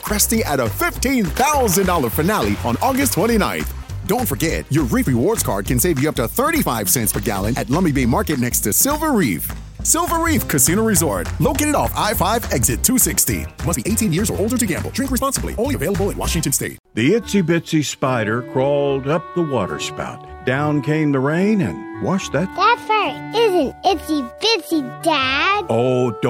Krusty at a $15,000 finale on August 29th. Don't forget, your Reef Rewards card can save you up to 35 cents per gallon at Lummi Bay Market next to Silver Reef. Silver Reef Casino Resort, located off I-5 exit 260. Must be 18 years or older to gamble. Drink responsibly. Only available in Washington State. The itsy bitsy spider crawled up the water spout. Down came the rain and washed that. That fur isn't itsy bitsy, Dad. Oh, don't.